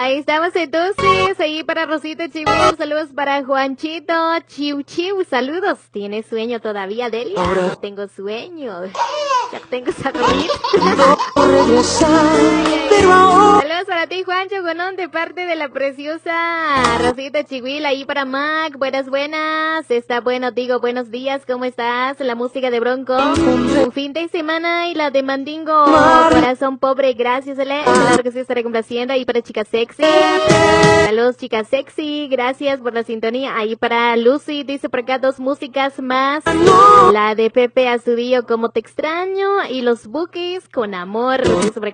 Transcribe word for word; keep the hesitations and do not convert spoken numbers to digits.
Ahí estamos entonces, ahí para Rosita Chihuahua, saludos para Juanchito, Chiu Chiu, saludos. ¿Tienes sueño todavía, Delia? No tengo sueño, ya tengo esa dormir. Saludos para ti, Juancho Gonón, de parte de la preciosa Rosita Chihuahua, ahí para Mac, buenas, buenas, está bueno, digo, buenos días, ¿cómo estás? La música de Bronco, un fin de semana y la de Mandingo, corazón pobre, gracias, Ele, claro que sí, estaré complaciendo, ahí para Chica Sexy, saludos Chica Sexy, gracias por la sintonía, ahí para Lucy, dice por acá dos músicas más, la de Pepe Azudillo, como te extraño, y los buques con amor, dice por acá.